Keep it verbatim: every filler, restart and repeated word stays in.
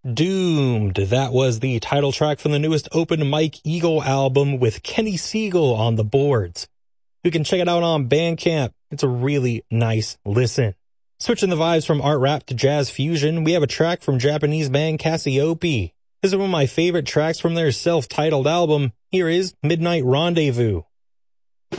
Doomed. That was the title track from the newest Open Mike Eagle album with Kenny Siegel on the boards. You can check it out on Bandcamp. It's a really nice listen. Switching the vibes from art rap to jazz fusion, we have a track from Japanese band Cassiope. This is one of my favorite tracks from their self-titled album. Here is Midnight Rendezvous.